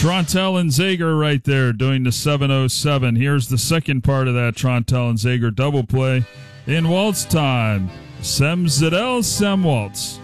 Trontel and Zager right there doing the 707. Here's the second part of that Trontel and Zager double play in waltz time. Sem Zidell, Sem Waltz.